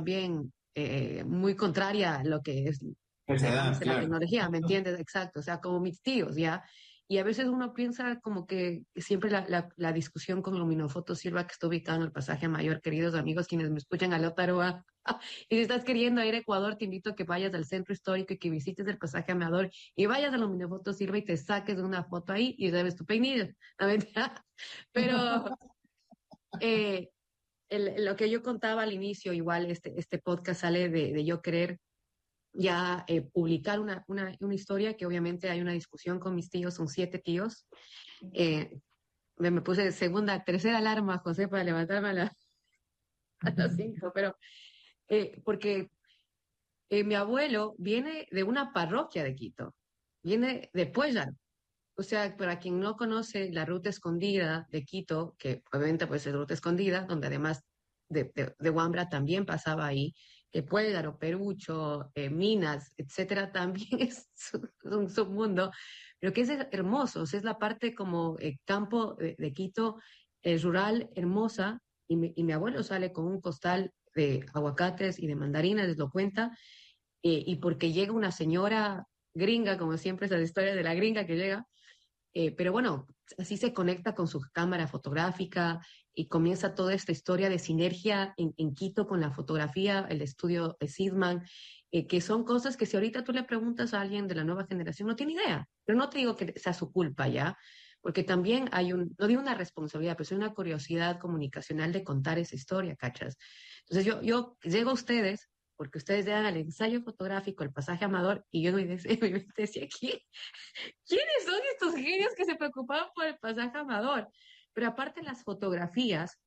también muy contraria a lo que es, Esa edad, digamos, la claro. tecnología, ¿me entiendes? Exacto, o sea, como mis tíos, ¿ya? Y a veces uno piensa como que siempre la discusión con Luminofoto Silva, que está ubicado en el pasaje Mayor, queridos amigos, quienes me escuchan a Taroa, y si estás queriendo ir a Ecuador, te invito a que vayas al centro histórico y que visites el pasaje Amador y vayas a Luminofoto Silva y te saques una foto ahí y debes tu peinillo. No, mentira. Pero eh, lo que yo contaba al inicio, igual este podcast sale de yo querer ya publicar una historia que obviamente hay una discusión con mis tíos, son 7 tíos. Eh, me puse segunda, tercera alarma, José, para levantarme a las 5, pero porque mi abuelo viene de una parroquia de Quito, viene de Puellar. O sea, para quien no conoce la ruta escondida de Quito, que obviamente pues es ruta escondida, donde además de Huambra también pasaba ahí, que Puélaro, Perucho, Minas, etcétera, también es un submundo, pero que es hermoso, o sea, es la parte como campo de Quito, rural, hermosa, y mi abuelo sale con un costal de aguacates y de mandarinas, les lo cuenta, y porque llega una señora gringa, como siempre es la historia de la gringa que llega, pero bueno, así se conecta con su cámara fotográfica y comienza toda esta historia de sinergia en Quito con la fotografía, el estudio de Sidman, que son cosas que si ahorita tú le preguntas a alguien de la nueva generación no tiene idea, pero no te digo que sea su culpa ya, porque también hay no digo una responsabilidad, pero es una curiosidad comunicacional de contar esa historia, ¿cachas? Entonces yo llego a ustedes porque ustedes llegan al ensayo fotográfico, el pasaje Amador, y yo me decía, ¿quiénes son estos genios que se preocupaban por el pasaje Amador? Pero aparte las fotografías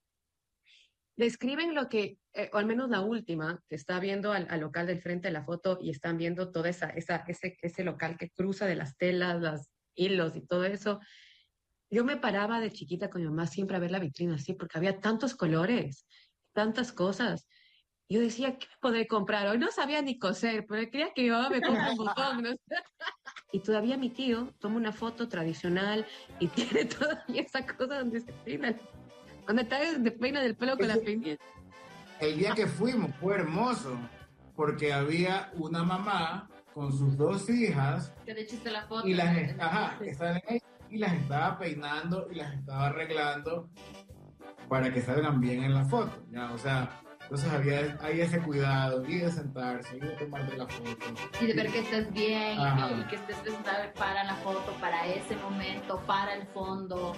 describen lo que, o al menos la última, que está viendo al local del frente de la foto y están viendo toda ese local que cruza de las telas, los hilos y todo eso. Yo me paraba de chiquita con mi mamá siempre a ver la vitrina así, porque había tantos colores, tantas cosas. Yo decía, ¿qué me podré comprar? Hoy no sabía ni coser, pero quería que mi mamá me compre un botón, ¿no? Y todavía mi tío toma una foto tradicional y tiene todavía esa cosa donde se peina, donde te peina del pelo con la pendiente. El día que fuimos fue hermoso porque había una mamá con sus dos hijas Que de hecho está la foto y en que estaban ahí y las estaba peinando y las estaba arreglando para que salgan bien en la foto, ¿ya? O sea, entonces había ahí ese cuidado y de sentarse y de tomarte la foto. y de ver que estés bien y Ajá. que estés presentable para la foto, para ese momento, para el fondo.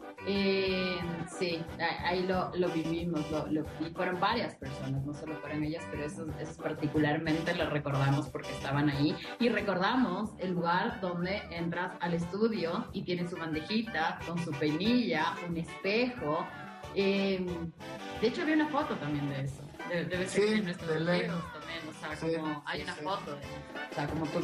Sí, ahí lo vivimos, y fueron varias personas, no solo fueron ellas, pero esos particularmente lo recordamos porque estaban ahí y recordamos el lugar donde entras al estudio y tienes su bandejita con su peinilla, un espejo. De hecho había una foto también de eso, debe ser que en Sí, nuestros de ley. videos también, o sea, Sí, como hay sí, una sí. foto, o sea, como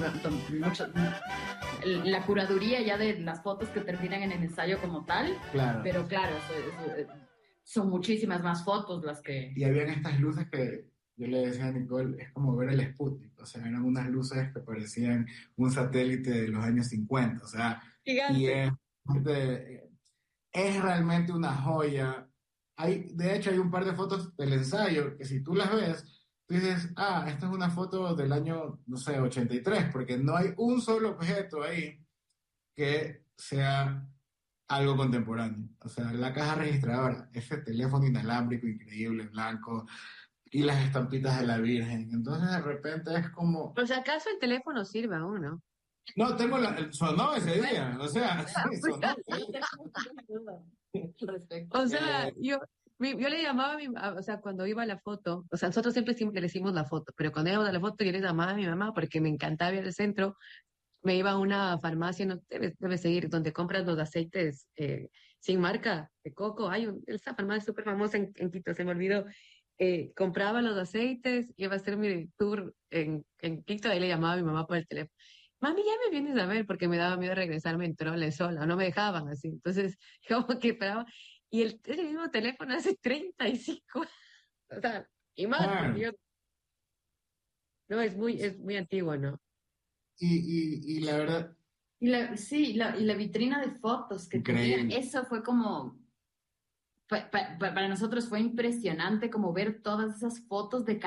la curaduría ya de las fotos que terminan en el ensayo como tal, Claro. pero claro, son muchísimas más fotos las que... Y habían estas luces que yo le decía a Nicole, es como ver el Sputnik, o sea, eran unas luces que parecían un satélite de los años 50, o sea, y Gigante. de- es realmente una joya. De hecho, hay un par de fotos del ensayo que si tú las ves, tú dices, ah, esta es una foto del año, no sé, 83, porque no hay un solo objeto ahí que sea algo contemporáneo. O sea, la caja registradora, ese teléfono inalámbrico increíble, blanco, y las estampitas de la Virgen. Entonces, de repente es como, Por si acaso el teléfono sirve aún, ¿no? no, sonó ese día, o sea, sí, sonó ese día. O sea, Eh, yo le llamaba o sea, cuando iba a la foto, o sea, nosotros siempre le decimos la foto, pero cuando íbamos a la foto yo le llamaba a mi mamá porque me encantaba ir al centro, me iba a una farmacia, no debes seguir, donde compras los aceites sin marca de coco, esa farmacia súper famosa en Quito, se me olvidó, compraba los aceites, iba a hacer mi tour en Quito, ahí le llamaba a mi mamá por el teléfono. Mami, ya me vienes a ver porque me daba miedo regresarme en trole sola, no me dejaban así. Entonces, como que esperaba. Y el mismo teléfono hace 35, o sea, y más, porque claro, yo, no, es muy antiguo, ¿no? y la verdad, Sí, y la vitrina de fotos que tenía, increíble. eso fue como, para nosotros fue impresionante como ver todas esas fotos de